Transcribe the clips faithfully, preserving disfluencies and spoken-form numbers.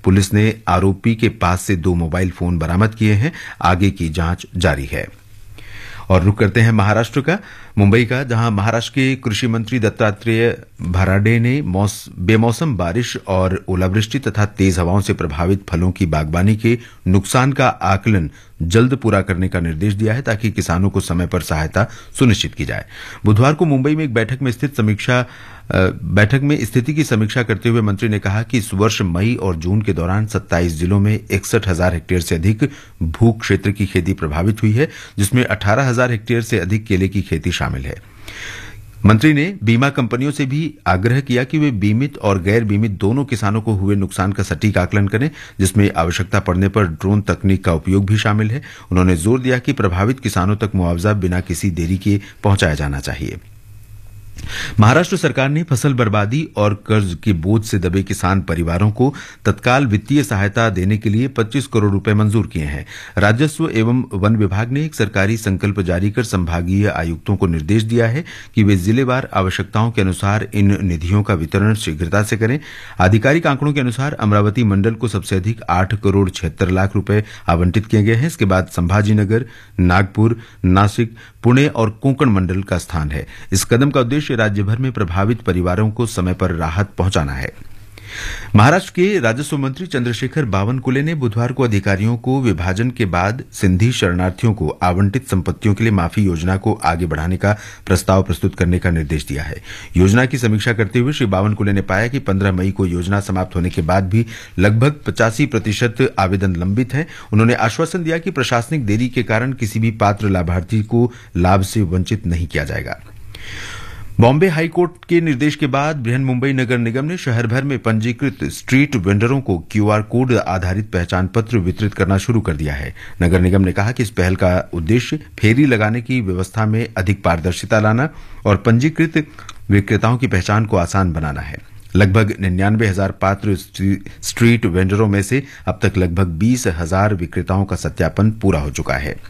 Police ने आरोपी के पास से दो मोबाइल फोन बरामद किए हैं। आगे की जांच जारी है। और रुक करते हैं महाराष्ट्र का, मुंबई का, जहां महाराष्ट्र के कृषि मंत्री दत्तात्रेय भराडे ने बेमौसम बारिश और ओलावृष्टि तथा तेज हवाओं से प्रभावित फलों की बागवानी के नुकसान का आकलन जल्द पूरा करने का निर्देश दिया है ताकि किसानों को समय पर सहायता सुनिश्चित की जाए। बुधवार को मुंबई में एक बैठक में स्थित समीक्षा बैठक में स्थिति की समीक्षा करते हुए मंत्री ने कहा कि इस वर्ष मई और जून के दौरान सत्ताईस जिलों में इकसठ हजार हेक्टेयर से अधिक भू क्षेत्र की खेती प्रभावित हुई है, जिसमें अठारह हजार हेक्टेयर से अधिक केले की खेती शामिल है। मंत्री ने बीमा कंपनियों से भी आग्रह किया कि वे बीमित और गैर बीमित दोनों किसानों को हुए नुकसान का सटीक आकलन करें, जिसमें आवश्यकता पड़ने पर ड्रोन तकनीक का उपयोग भी शामिल है। उन्होंने जोर दिया कि प्रभावित किसानों तक मुआवजा बिना किसी देरी के पहुंचाया जाना चाहिए। महाराष्ट्र सरकार ने फसल बर्बादी और कर्ज के बोझ से दबे किसान परिवारों को तत्काल वित्तीय सहायता देने के लिए पच्चीस करोड़ रुपए मंजूर किए हैं। राजस्व एवं वन विभाग ने एक सरकारी संकल्प जारी कर संभागीय आयुक्तों को निर्देश दिया है कि वे जिलेवार आवश्यकताओं के अनुसार इन निधियों का वितरण शीघ्रता से करें। आधिकारिक आंकड़ों के अनुसार अमरावती मंडल को सबसे अधिक आठ करोड़ छिहत्तर लाख रुपए आवंटित किए गए हैं। इसके बाद संभाजीनगर, नागपुर, नासिक, पुणे और कोंकण मंडल का स्थान है। इस कदम का उद्देश्य राज्य भर में प्रभावित परिवारों को समय पर राहत पहुंचाना है। महाराष्ट्र के राजस्व मंत्री चंद्रशेखर बावनकुले ने बुधवार को अधिकारियों को विभाजन के बाद सिंधी शरणार्थियों को आवंटित संपत्तियों के लिए माफी योजना को आगे बढ़ाने का प्रस्ताव प्रस्तुत करने का निर्देश दिया है। योजना की समीक्षा करते हुए श्री बावनकुले ने पाया कि पंद्रह मई को योजना समाप्त होने के बाद भी लगभग पचासी प्रतिशत आवेदन लंबित हैं। उन्होंने आश्वासन दिया कि प्रशासनिक देरी के कारण किसी भी पात्र लाभार्थी को लाभ से वंचित नहीं किया जाएगा। बॉम्बे हाईकोर्ट के निर्देश के बाद बृहन मुंबई नगर निगम ने शहर भर में पंजीकृत स्ट्रीट वेंडरों को क्यूआर कोड आधारित पहचान पत्र वितरित करना शुरू कर दिया है। नगर निगम ने कहा कि इस पहल का उद्देश्य फेरी लगाने की व्यवस्था में अधिक पारदर्शिता लाना और पंजीकृत विक्रेताओं की पहचान को आसान बनाना है। लगभग निन्यानवे हजार पात्र स्ट्रीट वेंडरों में से अब तक लगभग बीस हजार विक्रेताओं का सत्यापन पूरा हो चुका है।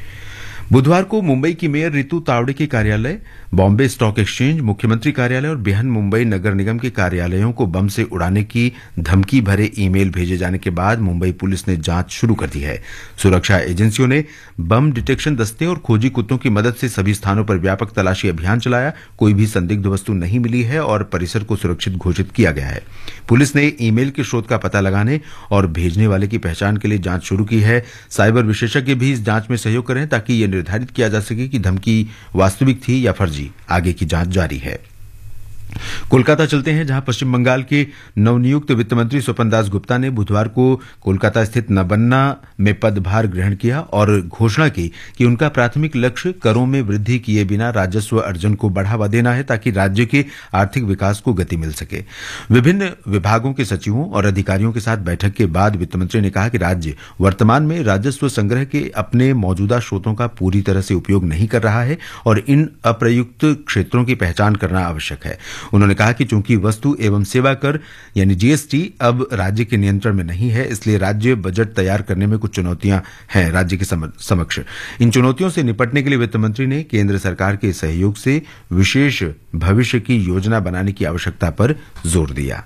बुधवार को मुंबई की मेयर रितु तावड़े के कार्यालय, बॉम्बे स्टॉक एक्सचेंज, मुख्यमंत्री कार्यालय और बृहन मुंबई नगर निगम के कार्यालयों को बम से उड़ाने की धमकी भरे ईमेल भेजे जाने के बाद मुंबई पुलिस ने जांच शुरू कर दी है। सुरक्षा एजेंसियों ने बम डिटेक्शन दस्ते और खोजी कुत्तों की मदद से सभी स्थानों पर व्यापक तलाशी अभियान चलाया। कोई भी संदिग्ध वस्तु नहीं मिली है और परिसर को सुरक्षित घोषित किया गया है। पुलिस ने ईमेल के स्रोत का पता लगाने और भेजने वाले की पहचान के लिए जांच शुरू की है। साइबर विशेषज्ञ भी इस जांच में सहयोग करें ताकि ये निर्धारित किया जा सके कि धमकी वास्तविक थी या फर्जी। आगे की जांच जारी है। कोलकाता चलते हैं, जहां पश्चिम बंगाल के नवनियुक्त वित्त मंत्री स्वपन दास गुप्ता ने बुधवार को कोलकाता स्थित नबन्ना में पदभार ग्रहण किया और घोषणा की कि उनका प्राथमिक लक्ष्य करों में वृद्धि किए बिना राजस्व अर्जन को बढ़ावा देना है ताकि राज्य के आर्थिक विकास को गति मिल सके। विभिन्न विभागों के सचिवों और अधिकारियों के साथ बैठक के बाद वित्त मंत्री ने कहा कि राज्य वर्तमान में राजस्व संग्रह के अपने मौजूदा स्रोतों का पूरी तरह से उपयोग नहीं कर रहा है और इन अप्रयुक्त क्षेत्रों की पहचान करना आवश्यक है। उन्होंने कहा कि चूंकि वस्तु एवं सेवा कर यानी जीएसटी अब राज्य के नियंत्रण में नहीं है, इसलिए राज्य बजट तैयार करने में कुछ चुनौतियां हैं राज्य के समक्ष। इन चुनौतियों से निपटने के लिए वित्त मंत्री ने केंद्र सरकार के सहयोग से विशेष भविष्य की योजना बनाने की आवश्यकता पर जोर दिया।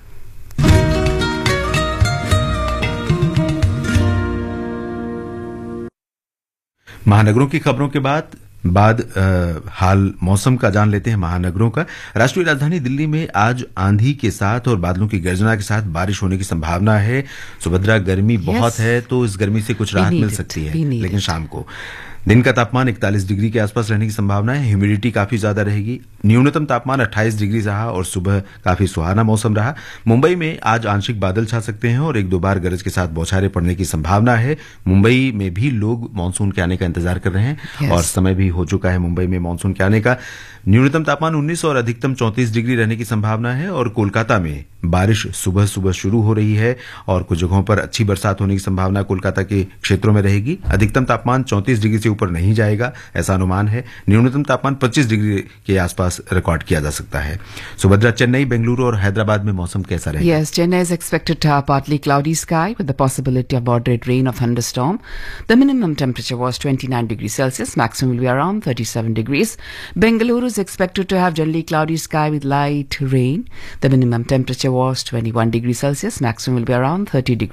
महानगरों की खबरों के बाद बाद आ, हाल मौसम का जान लेते हैं। महानगरों का, राष्ट्रीय राजधानी दिल्ली में आज आंधी के साथ और बादलों की गर्जना के साथ बारिश होने की संभावना है। सुभद्रा, गर्मी बहुत yes. है, तो इस गर्मी से कुछ राहत मिल सकती है, लेकिन शाम को दिन का तापमान इकतालीस डिग्री के आसपास रहने की संभावना है। ह्यूमिडिटी काफी ज्यादा रहेगी। न्यूनतम तापमान अट्ठाईस डिग्री रहा और सुबह काफी सुहाना मौसम रहा। मुंबई में आज आंशिक बादल छा सकते हैं और एक दो बार गरज के साथ बौछारें पड़ने की संभावना है। मुंबई में भी लोग मानसून के आने का इंतजार कर रहे हैं yes. और समय भी हो चुका है मुंबई में मानसून के आने का। न्यूनतम तापमान उन्नीस और अधिकतम चौंतीस डिग्री रहने की संभावना है और कोलकाता में बारिश सुबह सुबह शुरू हो रही है और कुछ जगहों पर अच्छी बरसात होने की संभावना कोलकाता के क्षेत्रों में रहेगी। अधिकतम तापमान चौंतीस डिग्री से ऊपर नहीं जाएगा, ऐसा अनुमान है। न्यूनतम तापमान पच्चीस डिग्री के आसपास रिकॉर्ड किया जा सकता है। सुभद्रा, चेन्नई, बेंगलुरु और हैदराबाद में मौसम कैसा रहेगा? Yes, Chennai is expected to have partly cloudy sky with the possibility of moderate rain or thunderstorm. The minimum temperature was twenty-nine degrees Celsius, maximum will be around thirty-seven degrees. Bengaluru is expected to have generally cloudy sky with light rain. The minimum temperature was twenty-one degrees Celsius, maximum will be around thirty degrees.